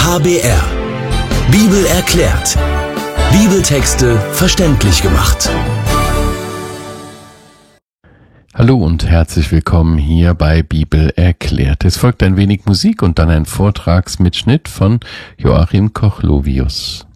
HBR. Bibel erklärt. Bibeltexte verständlich gemacht. Hallo und herzlich willkommen hier bei Bibel erklärt. Es folgt ein wenig Musik und dann ein Vortragsmitschnitt von Joachim Koch-Lovius.